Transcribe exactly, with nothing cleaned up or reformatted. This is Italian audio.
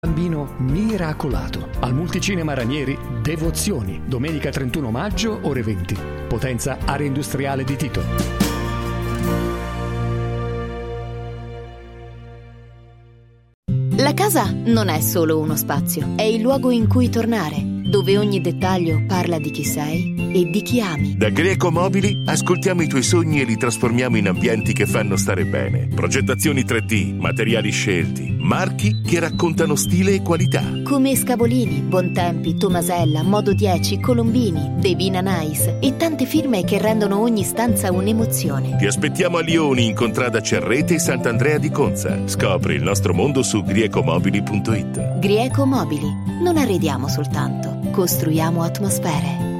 Bambino miracolato. Al Multicinema Ranieri, Devozioni, domenica trentuno maggio, ore venti. Potenza Area Industriale di Tito. La casa non è solo uno spazio, è il luogo in cui tornare, dove ogni dettaglio parla di chi sei e di chi ami. Da Greco Mobili ascoltiamo i tuoi sogni e li trasformiamo in ambienti che fanno stare bene. Progettazioni tre D, materiali scelti, marchi che raccontano stile e qualità. Come Scavolini, Bontempi, Tomasella, Modo dieci, Colombini, Devina Nice e tante firme che rendono ogni stanza un'emozione. Ti aspettiamo a Lioni in contrada Cerrete e Sant'Andrea di Conza. Scopri il nostro mondo su griecomobili punto it. Grieco Mobili. Non arrediamo soltanto, costruiamo atmosfere.